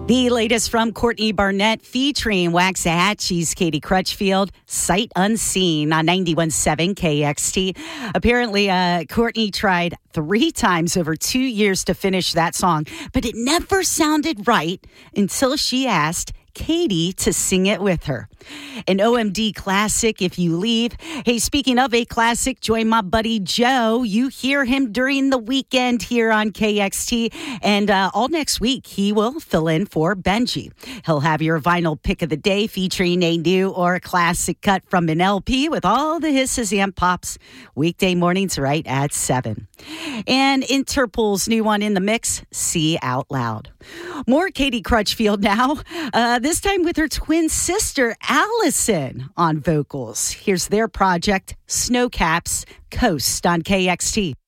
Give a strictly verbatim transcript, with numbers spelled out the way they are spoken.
The latest from Courtney Barnett featuring Waxahachie's Katie Crutchfield, Sight Unseen on ninety-one point seven K X T. Apparently, uh, Courtney tried three times over two years to finish that song, but it never sounded right until she asked Katie to sing it with her. An O M D classic, If You Leave. Hey, speaking of a classic, join my buddy Joe. You hear him during the weekend here on K X T. And uh, all next week, he will fill in for Benji. He'll have your vinyl pick of the day featuring a new or classic cut from an L P with all the hisses and pops. Weekday mornings right at seven. And Interpol's new one in the mix, See Out Loud. More Katie Crutchfield now, uh, this time with her twin sister, Allison, on vocals. Here's their project, Snowcaps Coast on K X T.